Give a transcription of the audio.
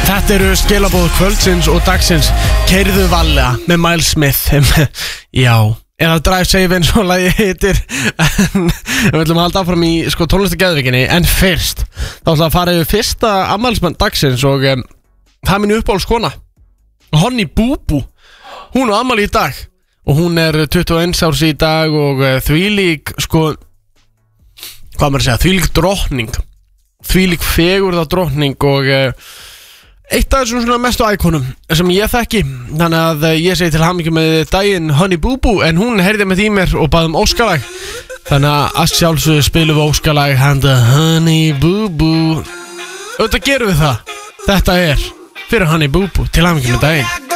Þetta eru skilaboð kvöldsins og dagsins. Keyrðu varlega með Miles Smith. Já, eða Drive Safe eins og lagi heitir. En við ætlum að halda áfram í tónlistageðvikinni. En fyrst, þá ætlum að fara yfir fyrsta afmælismann dagsins. Og það er mín uppáhaldskona, Honey Boo Boo. Hún á afmæli í dag. Og hún er 21 árs í dag. Og þvílík, hvað maður að segja, þvílík drottning. Þvílík fegurða drottning. Og eitt af þessum svona mestu íkonum sem ég þekki. Þannig að ég segi til hamingju með daginn Honey Boo Boo. En hún heyrði með í mér og baði óskalag. Þannig að sjálfsögðu spilum við óskalag handa Honey Boo Boo. Auðvitað gerum við það. Þetta er fyrir Honey Boo Boo. Til hamingju með daginn.